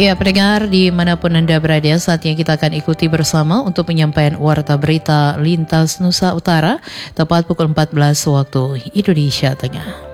Ya, pendengar dimanapun Anda berada, saatnya kita akan ikuti bersama untuk penyampaian warta berita lintas Nusa Utara tepat pukul 14 waktu Indonesia Tengah.